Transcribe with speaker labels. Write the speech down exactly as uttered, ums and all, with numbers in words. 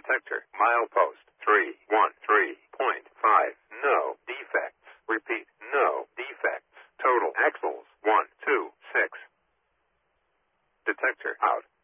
Speaker 1: Detector, milepost, three one three point five. No defects. Repeat, no defects. Total axles, one two six. Detector out.